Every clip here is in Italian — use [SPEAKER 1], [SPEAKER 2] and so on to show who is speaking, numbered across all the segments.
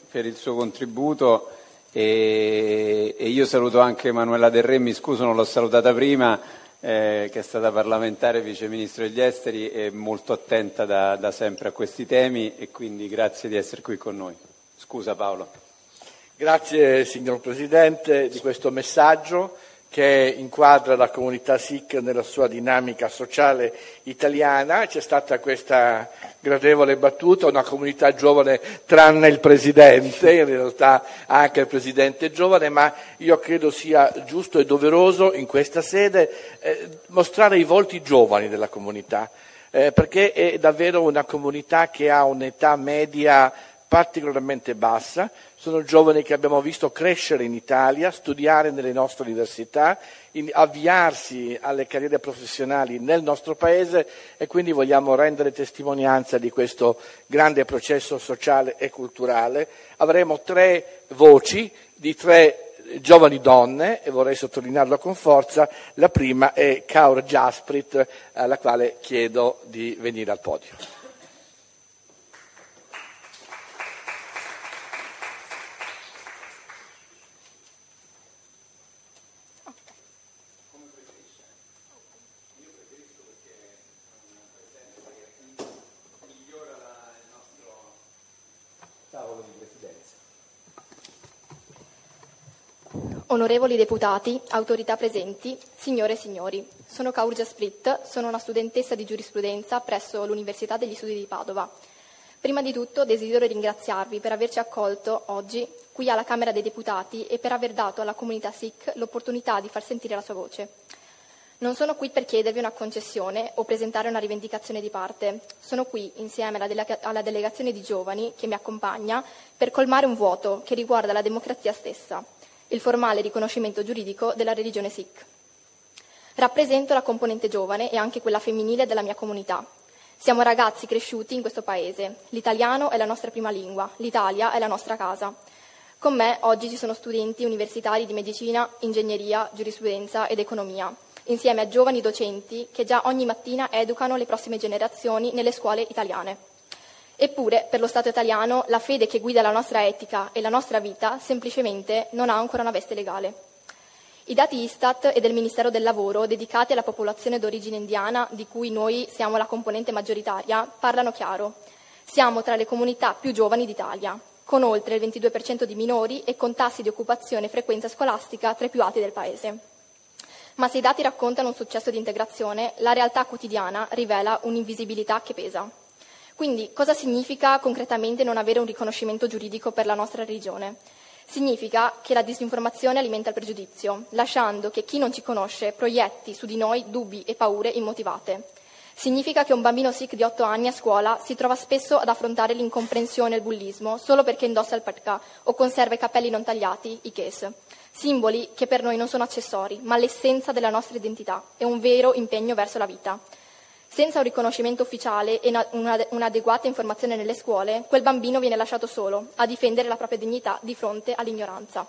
[SPEAKER 1] per il suo contributo e io saluto anche Manuela Del Re, mi scuso non l'ho salutata prima, che è stata parlamentare, vice ministro degli esteri e molto attenta da sempre a questi temi, e quindi grazie di essere qui con noi. Scusa Paolo.
[SPEAKER 2] Grazie signor Presidente di questo messaggio che inquadra la comunità Sikh nella sua dinamica sociale italiana. C'è stata questa gradevole battuta, una comunità giovane tranne il Presidente, in realtà anche il Presidente è giovane, ma io credo sia giusto e doveroso in questa sede mostrare i volti giovani della comunità, perché è davvero una comunità che ha un'età media particolarmente bassa. Sono giovani che abbiamo visto crescere in Italia, studiare nelle nostre università, avviarsi alle carriere professionali nel nostro Paese, e quindi vogliamo rendere testimonianza di questo grande processo sociale e culturale. Avremo 3 voci di 3 giovani donne, e vorrei sottolinearlo con forza. La prima è Kaur Jasprit, alla quale chiedo di venire al podio.
[SPEAKER 3] Onorevoli deputati, autorità presenti, signore e signori, sono Kaur Jasprit, sono una studentessa di giurisprudenza presso l'Università degli Studi di Padova. Prima di tutto desidero ringraziarvi per averci accolto oggi qui alla Camera dei Deputati e per aver dato alla comunità Sikh l'opportunità di far sentire la sua voce. Non sono qui per chiedervi una concessione o presentare una rivendicazione di parte. Sono qui, insieme alla delegazione di giovani che mi accompagna, per colmare un vuoto che riguarda la democrazia stessa, il formale riconoscimento giuridico della religione Sikh. Rappresento la componente giovane e anche quella femminile della mia comunità. Siamo ragazzi cresciuti in questo paese. L'italiano è la nostra prima lingua, l'Italia è la nostra casa. Con me oggi ci sono studenti universitari di medicina, ingegneria, giurisprudenza ed economia, insieme a giovani docenti che già ogni mattina educano le prossime generazioni nelle scuole italiane. Eppure, per lo Stato italiano, la fede che guida la nostra etica e la nostra vita semplicemente non ha ancora una veste legale. I dati Istat e del Ministero del Lavoro dedicati alla popolazione d'origine indiana, di cui noi siamo la componente maggioritaria, parlano chiaro. Siamo tra le comunità più giovani d'Italia, con oltre il 22% di minori e con tassi di occupazione e frequenza scolastica tra i più alti del Paese. Ma se i dati raccontano un successo di integrazione, la realtà quotidiana rivela un'invisibilità che pesa. Quindi cosa significa concretamente non avere un riconoscimento giuridico per la nostra religione? Significa che la disinformazione alimenta il pregiudizio, lasciando che chi non ci conosce proietti su di noi dubbi e paure immotivate. Significa che un bambino Sikh di 8 anni a scuola si trova spesso ad affrontare l'incomprensione e il bullismo solo perché indossa il parka o conserva i capelli non tagliati, i kes. Simboli che per noi non sono accessori, ma l'essenza della nostra identità e un vero impegno verso la vita. Senza un riconoscimento ufficiale e un'adeguata informazione nelle scuole, quel bambino viene lasciato solo a difendere la propria dignità di fronte all'ignoranza.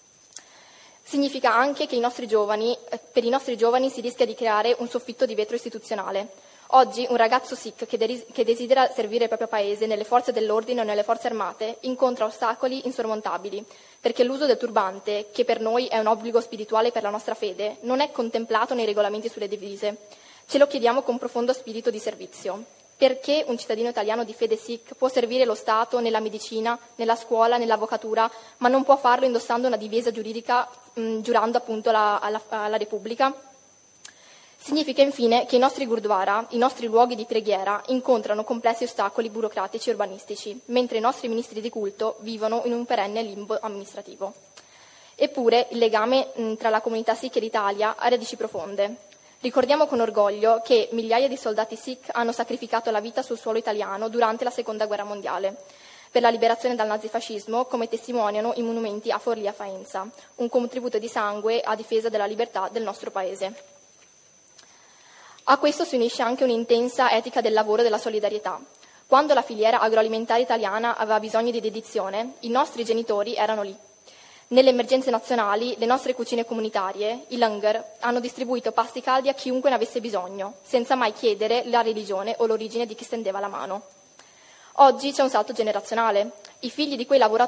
[SPEAKER 3] Significa anche che per i nostri giovani si rischia di creare un soffitto di vetro istituzionale. Oggi un ragazzo Sikh che desidera servire il proprio paese nelle forze dell'ordine o nelle forze armate incontra ostacoli insormontabili, perché l'uso del turbante, che per noi è un obbligo spirituale per la nostra fede, non è contemplato nei regolamenti sulle divise. Ce lo chiediamo con profondo spirito di servizio. Perché un cittadino italiano di fede Sikh può servire lo Stato nella medicina, nella scuola, nell'avvocatura, ma non può farlo indossando una divisa giuridica, giurando appunto alla Repubblica? Significa infine che i nostri gurdwara, i nostri luoghi di preghiera, incontrano complessi ostacoli burocratici e urbanistici, mentre i nostri ministri di culto vivono in un perenne limbo amministrativo. Eppure il legame tra la comunità Sikh e l'Italia ha radici profonde. Ricordiamo con orgoglio che migliaia di soldati Sikh hanno sacrificato la vita sul suolo italiano durante la Seconda Guerra Mondiale per la liberazione dal nazifascismo, come testimoniano i monumenti a Forlì e a Faenza, un contributo di sangue a difesa della libertà del nostro Paese. A questo si unisce anche un'intensa etica del lavoro e della solidarietà. Quando la filiera agroalimentare italiana aveva bisogno di dedizione, i nostri genitori erano lì. Nelle emergenze nazionali, le nostre cucine comunitarie, i langar, hanno distribuito pasti caldi a chiunque ne avesse bisogno, senza mai chiedere la religione o l'origine di chi stendeva la mano. Oggi c'è un salto generazionale. I figli di quei lavoratori